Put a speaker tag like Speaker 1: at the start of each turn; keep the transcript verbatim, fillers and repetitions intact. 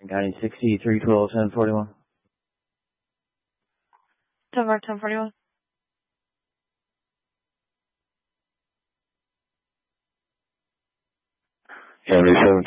Speaker 1: County sixty, three twelve, ten forty-one.
Speaker 2: Denmark ten forty-one.
Speaker 3: Henry seven